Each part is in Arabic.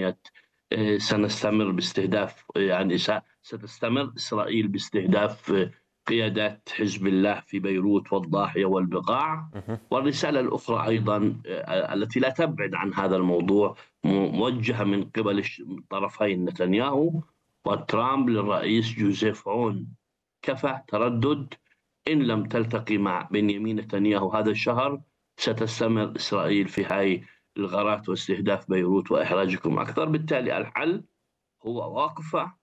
ثانية سنستمر باستهداف يعني ستستمر إسرائيل باستهداف قيادات حزب الله في بيروت والضاحية والبقاع. مهم. والرسالة الأخرى أيضا التي لا تبعد عن هذا الموضوع موجهة من قبل الطرفين نتنياهو وترامب للرئيس جوزيف عون: كفى تردد، إن لم تلتقي مع بنيامين نتنياهو هذا الشهر ستستمر إسرائيل في هاي الغارات واستهداف بيروت وإحراجكم أكثر. بالتالي الحل هو واقفة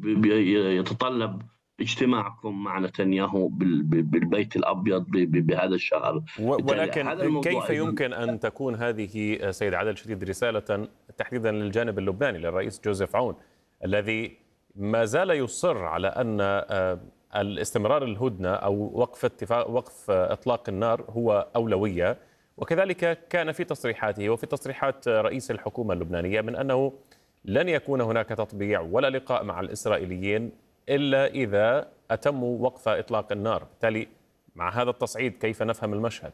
يتطلب اجتماعكم مع نتنياهو بالبيت الأبيض بهذا الشهر. بالتالي ولكن هذا الموضوع كيف أيضا. يمكن أن تكون هذه سيد عادل شديد رسالة تحديدا للجانب اللبناني للرئيس جوزيف عون الذي ما زال يصر على أن الاستمرار الهدنة أو وقف إطلاق النار هو أولوية، وكذلك كان في تصريحاته وفي تصريحات رئيس الحكومة اللبنانية من أنه لن يكون هناك تطبيع ولا لقاء مع الإسرائيليين إلا إذا أتموا وقف إطلاق النار. بالتالي مع هذا التصعيد كيف نفهم المشهد؟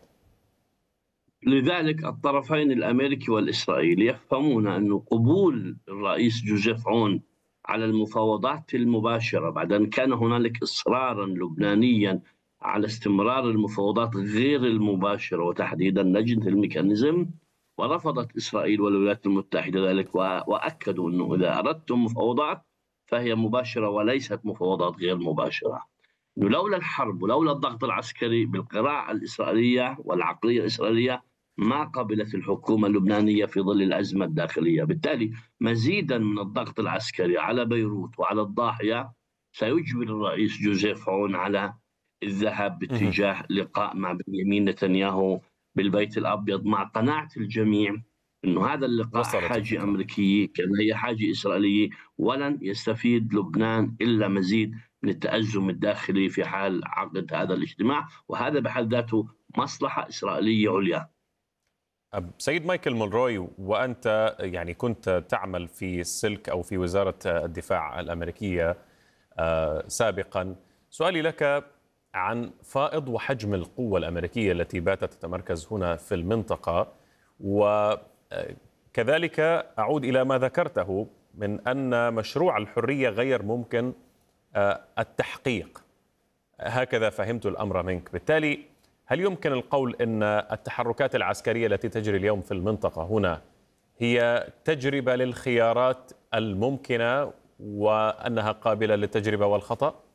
لذلك الطرفين الأمريكي والإسرائيلي يفهمون أن قبول الرئيس جوزيف عون على المفاوضات المباشرة بعد أن كان هنالك إصرارا لبنانيا على استمرار المفاوضات غير المباشرة وتحديدا لجنة الميكانيزم، ورفضت إسرائيل والولايات المتحدة ذلك وأكدوا أنه إذا أردتم مفاوضات فهي مباشرة وليست مفاوضات غير مباشرة. إنه لولا الحرب ولولا الضغط العسكري بالقراءة الإسرائيلية والعقلية الإسرائيلية ما قبلت الحكومة اللبنانية في ظل الأزمة الداخلية. بالتالي مزيدا من الضغط العسكري على بيروت وعلى الضاحية سيجبر الرئيس جوزيف عون على الذهاب مهم. باتجاه لقاء مع بنيامين نتنياهو بالبيت الأبيض، مع قناعة الجميع أنه هذا اللقاء وصلت حاجة الفكرة. أمريكية كما هي حاجة إسرائيلية، ولن يستفيد لبنان إلا مزيد من التأزم الداخلي في حال عقد هذا الاجتماع، وهذا بحد ذاته مصلحة إسرائيلية عليا. سيد مايكل مونروي، وأنت يعني كنت تعمل في السلك أو في وزارة الدفاع الأمريكية سابقا، سؤالي لك عن فائض وحجم القوة الأمريكية التي باتت تتمركز هنا في المنطقة، وكذلك أعود إلى ما ذكرته من أن مشروع الحرية غير ممكن التحقيق، هكذا فهمت الأمر منك. بالتالي هل يمكن القول أن التحركات العسكرية التي تجري اليوم في المنطقة هنا هي تجربة للخيارات الممكنة وأنها قابلة للتجربة والخطأ؟